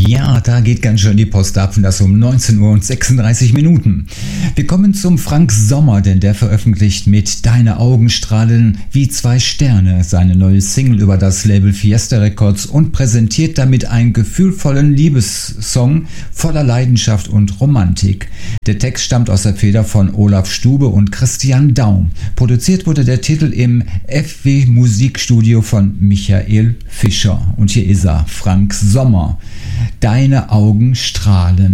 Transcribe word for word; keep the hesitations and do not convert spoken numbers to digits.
Ja, da geht ganz schön die Post ab und das um neunzehn Uhr und sechsunddreißig Minuten. Wir kommen zum Frank Sommer, denn der veröffentlicht mit Deine Augen strahlen wie zwei Sterne seine neue Single über das Label Fiesta Records und präsentiert damit einen gefühlvollen Liebessong voller Leidenschaft und Romantik. Der Text stammt aus der Feder von Olaf Stube und Christian Daum. Produziert wurde der Titel im F W Musikstudio von Michael Fischer. Und hier ist er, Frank Sommer. Deine Augen strahlen.